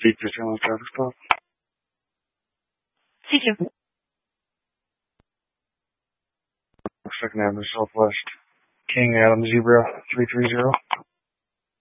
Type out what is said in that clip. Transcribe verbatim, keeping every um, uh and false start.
Speak for Challenge traffic stop. C two. Second Avenue Southwest. King Adam Zebra three three zero.